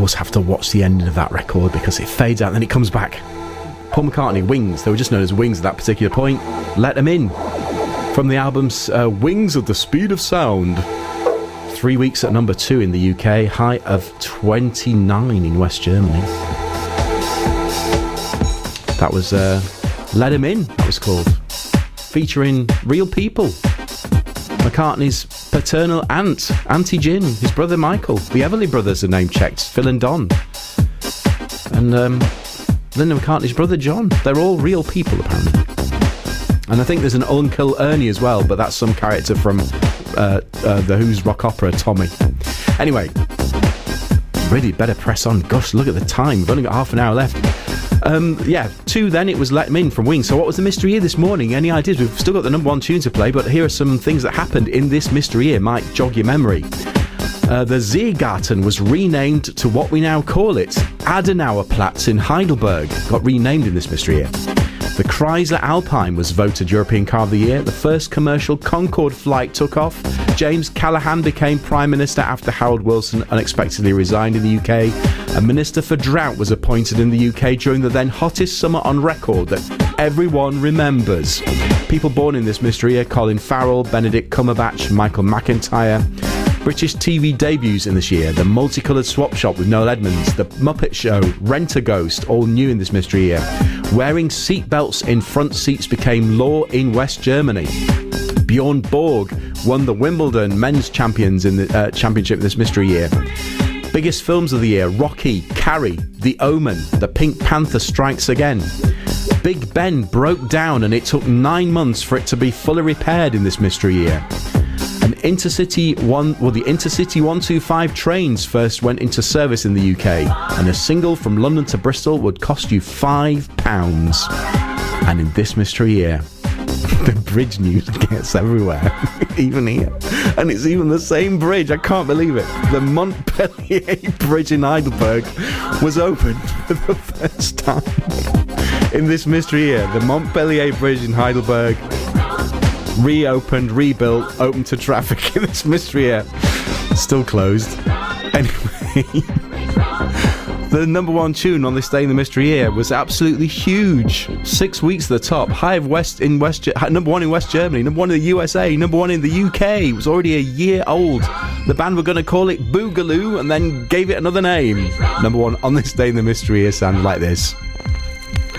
course, have to watch the ending of that record because it fades out and then it comes back. Paul McCartney, Wings. They were just known as Wings at that particular point. Let Them In. From the album's Wings of the Speed of Sound. 3 weeks at number 2 in the UK. High of 29 in West Germany. That was Let Them In, that was called. Featuring real people. McCartney's paternal aunt, Auntie Gin, his brother Michael. The Everly brothers are name-checked, Phil and Don. And Linda McCartney's brother John. They're all real people, apparently. And I think there's an Uncle Ernie as well, but that's some character from the Who's rock opera, Tommy. Anyway, really better press on. Gosh, look at the time. We've only got half an hour left. 2 then, it was Let 'Em In from Wings. So what was the mystery year this morning? Any ideas? We've still got the number 1 tune to play, but here are some things that happened in this mystery year. Might jog your memory. The Ziergarten was renamed to what we now call it. Adenauerplatz in Heidelberg got renamed in this mystery year. The Chrysler Alpine was voted European Car of the Year. The first commercial Concorde flight took off. James Callaghan became Prime Minister after Harold Wilson unexpectedly resigned in the UK. A Minister for Drought was appointed in the UK during the then hottest summer on record that everyone remembers. People born in this mystery year: Colin Farrell, Benedict Cumberbatch, Michael McIntyre. British TV debuts in this year: The Multicoloured Swap Shop with Noel Edmonds, The Muppet Show, Rent-A-Ghost, all new in this mystery year. Wearing seatbelts in front seats became law in West Germany. Bjorn Borg won the Wimbledon men's champions in the championship this mystery year. Biggest films of the year: Rocky, Carrie, The Omen, The Pink Panther Strikes Again. Big Ben broke down and it took 9 months for it to be fully repaired in this mystery year. The Intercity 125 trains first went into service in the UK, and a single from London to Bristol would cost you £5. And in this mystery year, the bridge news gets everywhere, even here. And it's even the same bridge, I can't believe it. The Montpellier Bridge in Heidelberg was opened for the first time in this mystery year. The Montpellier Bridge in Heidelberg reopened, rebuilt, open to traffic in this mystery year. Still closed. Anyway, the number 1 tune on this day in the mystery year was absolutely huge. 6 weeks at the top. High of number 1 in West Germany, number 1 in the USA, number 1 in the UK. It was already a year old. The band were going to call it Boogaloo and then gave it another name. Number 1 on this day in the mystery year sounded like this.